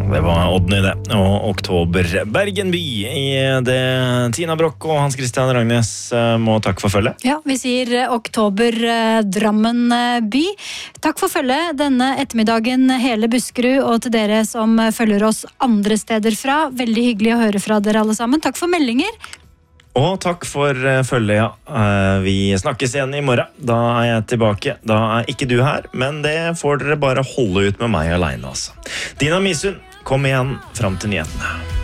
Det var Oddny det, og Oktober Bergen by i det. Tina Brock og Hans Christian Ragnes må takke for følge. Ja, vi sier Oktober Drammen by. Takk for følge denne ettermiddagen hele Buskerud, og til dere som følger oss andre steder fra. Veldig hyggelig å høre fra dere alle sammen. Takk for meldinger. Og takk for følget, ja. Vi snakkes igjen i morgen. Da er jeg tilbake. Da er ikke du her, men det får dere bare holde ut med meg alene, altså. Dina Misund, kom igjen frem til nyhetene.